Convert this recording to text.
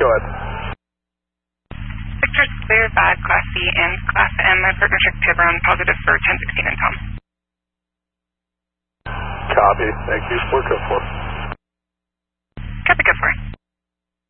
go ahead. Victor's clear, bad, Class C, and Class M. My partner checked Tiburon, positive for 1016 and Tom. Copy. Thank you. 4 code 4.